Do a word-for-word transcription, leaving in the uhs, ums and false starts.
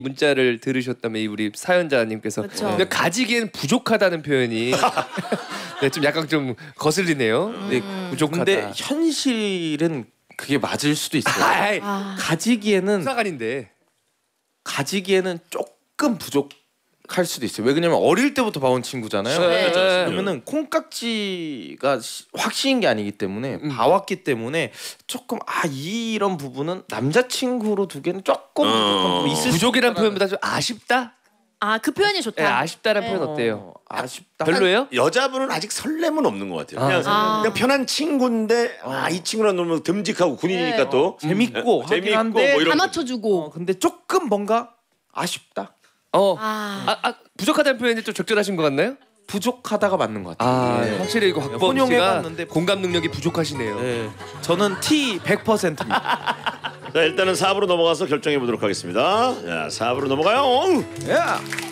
문자를 들으셨다면 이 우리 사연자님께서 근데 가지기엔 부족하다는 표현이 네, 좀 약간 좀 거슬리네요. 음. 네, 부족하다. 근데 현실은 그게 맞을 수도 있어요. 아이, 아. 가지기에는 수사관인데 가지기에는 조금 부족할 수도 있어요. 왜 그러냐면 어릴 때부터 봐온 친구잖아요. 네. 그러면은 콩깍지가 확 씌인 게 아니기 때문에 음. 봐왔기 때문에 조금 아 이런 부분은 남자친구로 두기에는 조금 어. 있을 부족이란 표현보다 좀 아쉽다. 아, 그 표현이 좋다. 네, 아쉽다란 네. 표현 어때요? 어, 아쉽다. 별로예요? 여자분은 아직 설렘은 없는 것 같아요. 아. 그냥, 아. 그냥 편한 친구인데 아, 이 친구랑 놀면 듬직하고 군인이니까 네. 또 재밌고 음, 하긴 재밌고 한데 뭐 이런 다 맞춰주고. 어, 근데 조금 뭔가 아쉽다. 어, 아. 아, 아 부족하다는 표현이 좀 적절하신 것 같나요? 부족하다가 맞는 것 같아요. 아, 네. 확실히 이거 곽범 씨가 혼용해봤는데 공감 능력이 부족하시네요. 네. 저는 T 백 퍼센트입니다. 자 일단은 사 부로 넘어가서 결정해 보도록 하겠습니다. 자 사 부로 넘어가요. 야.